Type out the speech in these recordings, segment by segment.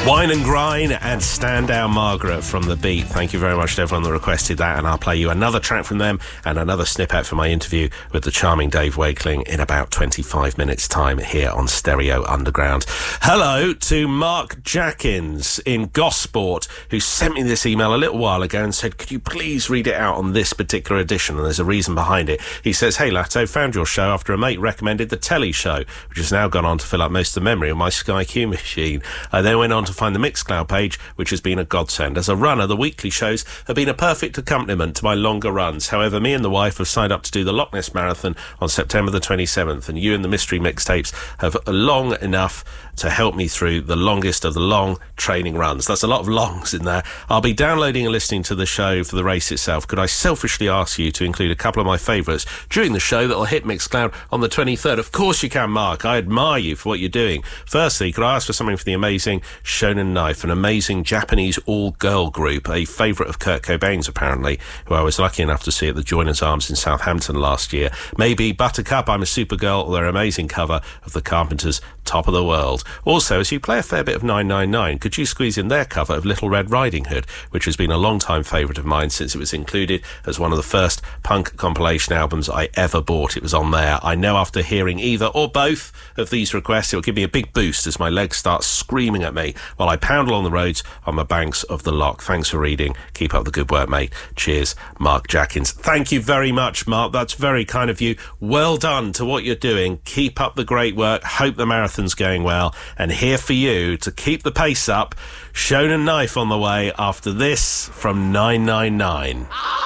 Wine and Grind and Stand Down Margaret from The Beat. Thank you very much to everyone that requested that, and I'll play you another track from them and another snippet from my interview with the charming Dave Wakeling in about 25 minutes' time here on Stereo Underground. Hello to Mark Jackins in Gosport, who sent me this email a little while ago and said, could you please read it out on this particular edition? And there's a reason behind it. He says, hey Latto, found your show after a mate recommended the telly show, which has now gone on to fill up most of the memory of my Sky Q machine. I then went on to find the Mixcloud page, which has been a godsend. As a runner, the weekly shows have been a perfect accompaniment to my longer runs. However, me and the wife have signed up to do the Loch Ness Marathon on September the 27th, and you and the Mystery Mixtapes have long enough to help me through the longest of the long training runs. That's a lot of longs in there. I'll be downloading and listening to the show for the race itself. Could I selfishly ask you to include a couple of my favourites during the show that'll hit Mixcloud on the 23rd? Of course you can, Mark. I admire you for what you're doing. Firstly, could I ask for something for the amazing Shonen Knife, an amazing Japanese all-girl group, a favourite of Kurt Cobain's apparently, who I was lucky enough to see at the Joiners Arms in Southampton last year. Maybe Buttercup, I'm a Supergirl, or their amazing cover of the Carpenters' Top of the World. Also, as you play a fair bit of 999, could you squeeze in their cover of Little Red Riding Hood, which has been a long-time favourite of mine since it was included as one of the first punk compilation albums I ever bought. It was on there. I know after hearing either or both of these requests, it will give me a big boost as my legs start screaming at me while I pound along the roads on the banks of the Loch. Thanks for reading. Keep up the good work, mate. Cheers, Mark Jackins. Thank you very much, Mark. That's very kind of you. Well done to what you're doing. Keep up the great work. Hope the marathon's going well. And here for you to keep the pace up, Shonen Knife on the way after this from 999.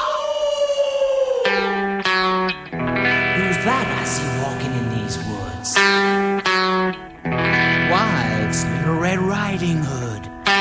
Who's that I see walking in these woods? Why, it's Little Red Riding Hood.